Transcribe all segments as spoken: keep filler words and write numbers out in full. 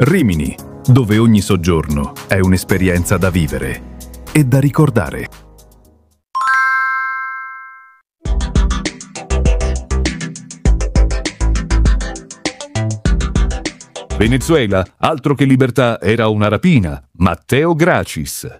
Rimini, dove ogni soggiorno è un'esperienza da vivere e da ricordare. Venezuela, altro che libertà, era una rapina. Matteo Gracis.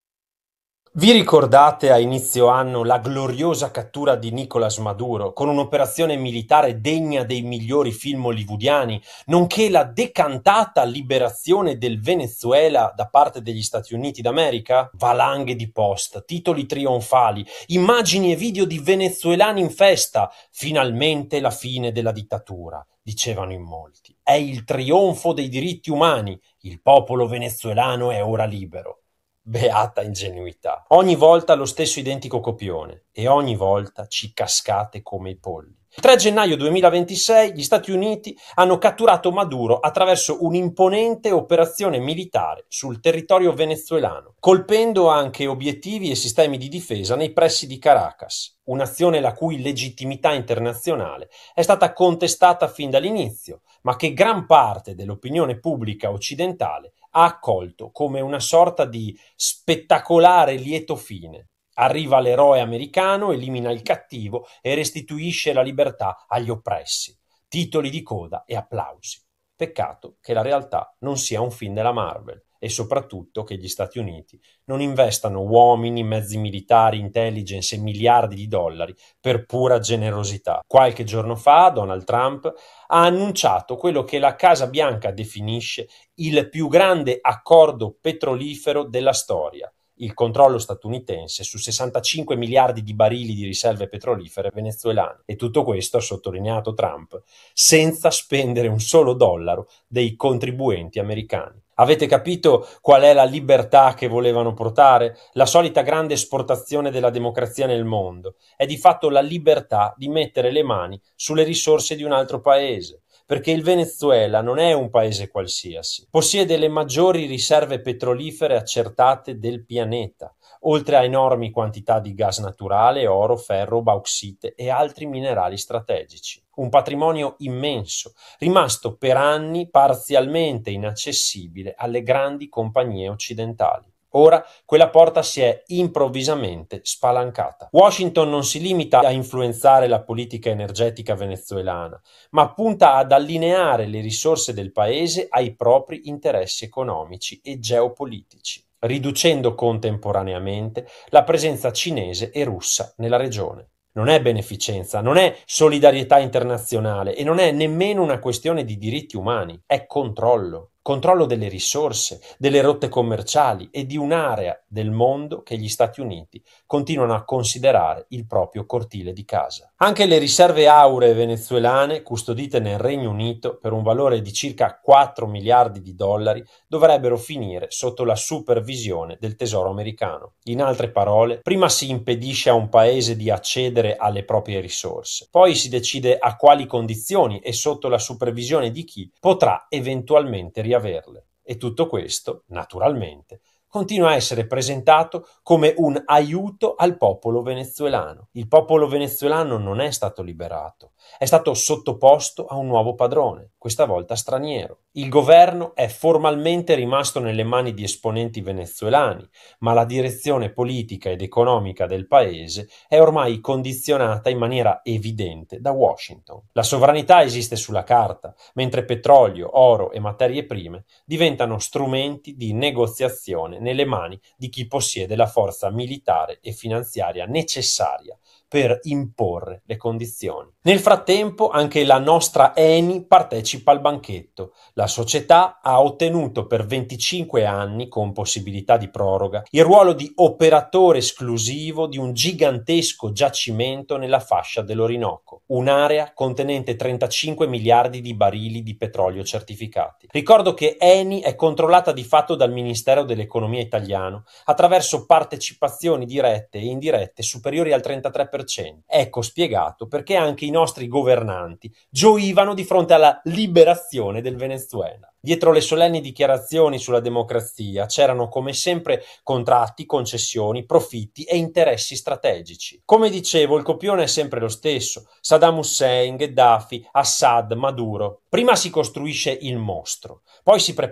Vi ricordate a inizio anno la gloriosa cattura di Nicolás Maduro con un'operazione militare degna dei migliori film hollywoodiani, nonché la decantata liberazione del Venezuela da parte degli Stati Uniti d'America? Valanghe di post, titoli trionfali, immagini e video di venezuelani in festa. Finalmente la fine della dittatura, dicevano in molti. È il trionfo dei diritti umani. Il popolo venezuelano è ora libero. Beata ingenuità. Ogni volta lo stesso identico copione e ogni volta ci cascate come i polli. Il tre gennaio duemilaventisei gli Stati Uniti hanno catturato Maduro attraverso un'imponente operazione militare sul territorio venezuelano, colpendo anche obiettivi e sistemi di difesa nei pressi di Caracas, un'azione la cui legittimità internazionale è stata contestata fin dall'inizio, ma che gran parte dell'opinione pubblica occidentale ha accolto come una sorta di spettacolare lieto fine. Arriva l'eroe americano, elimina il cattivo e restituisce la libertà agli oppressi. Titoli di coda e applausi. Peccato che la realtà non sia un film della Marvel e soprattutto che gli Stati Uniti non investano uomini, mezzi militari, intelligence e miliardi di dollari per pura generosità. Qualche giorno fa Donald Trump ha annunciato quello che la Casa Bianca definisce il più grande accordo petrolifero della storia, il controllo statunitense su sessantacinque miliardi di barili di riserve petrolifere venezuelane. E tutto questo, ha sottolineato Trump, senza spendere un solo dollaro dei contribuenti americani. Avete capito qual è la libertà che volevano portare? La solita grande esportazione della democrazia nel mondo. È di fatto la libertà di mettere le mani sulle risorse di un altro paese. Perché il Venezuela non è un paese qualsiasi. Possiede le maggiori riserve petrolifere accertate del pianeta, oltre a enormi quantità di gas naturale, oro, ferro, bauxite e altri minerali strategici. Un patrimonio immenso, rimasto per anni parzialmente inaccessibile alle grandi compagnie occidentali. Ora quella porta si è improvvisamente spalancata. Washington non si limita a influenzare la politica energetica venezuelana, ma punta ad allineare le risorse del paese ai propri interessi economici e geopolitici, riducendo contemporaneamente la presenza cinese e russa nella regione. Non è beneficenza, non è solidarietà internazionale e non è nemmeno una questione di diritti umani, è controllo. Controllo delle risorse, delle rotte commerciali e di un'area del mondo che gli Stati Uniti continuano a considerare il proprio cortile di casa. Anche le riserve auree venezuelane, custodite nel Regno Unito per un valore di circa quattro miliardi di dollari, dovrebbero finire sotto la supervisione del Tesoro americano. In altre parole, prima si impedisce a un paese di accedere alle proprie risorse, poi si decide a quali condizioni e sotto la supervisione di chi potrà eventualmente riaverle. E tutto questo, naturalmente, continua a essere presentato come un aiuto al popolo venezuelano. Il popolo venezuelano non è stato liberato, è stato sottoposto a un nuovo padrone, questa volta straniero. Il governo è formalmente rimasto nelle mani di esponenti venezuelani, ma la direzione politica ed economica del paese è ormai condizionata in maniera evidente da Washington. La sovranità esiste sulla carta, mentre petrolio, oro e materie prime diventano strumenti di negoziazione nelle mani di chi possiede la forza militare e finanziaria necessaria per imporre le condizioni. Nel frattempo anche la nostra Eni partecipa al banchetto. La società ha ottenuto per venticinque anni, con possibilità di proroga, il ruolo di operatore esclusivo di un gigantesco giacimento nella fascia dell'Orinoco, un'area contenente trentacinque miliardi di barili di petrolio certificati. Ricordo che Eni è controllata di fatto dal Ministero dell'Economia italiano attraverso partecipazioni dirette e indirette superiori al trentatré per cento. Ecco spiegato perché anche i nostri governanti gioivano di fronte alla liberazione del Venezuela. Dietro le solenni dichiarazioni sulla democrazia c'erano come sempre contratti, concessioni, profitti e interessi strategici. Come dicevo, il copione è sempre lo stesso: Saddam Hussein, Gheddafi, Assad, Maduro. Prima si costruisce il mostro, poi si prepara